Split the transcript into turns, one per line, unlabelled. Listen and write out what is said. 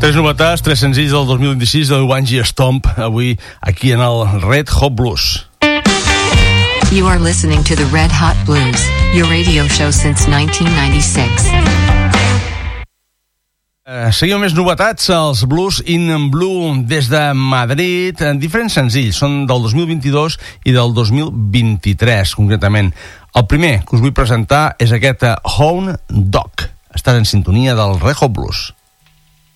Tres novetats, tres senzills del 2026 de Wanji Stomp, avui aquí en el Red Hot Blues.
You are listening to the Red Hot Blues, your radio show since 1996.
Seguim més novetats, els Blues in Blue des de Madrid, diferents senzills, són del 2022 i del 2023, concretament. El primer que us vull presentar és aquest Hound Dog. Estàs en sintonia del Red Hot Blues.